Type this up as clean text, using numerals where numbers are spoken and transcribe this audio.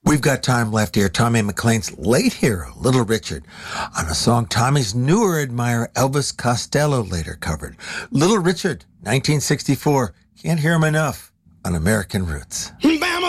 We've got time left here. Tommy McLean's late hero, Little Richard, on a song Tommy's newer admirer, Elvis Costello, later covered. Little Richard, 1964. Can't hear him enough on American Roots.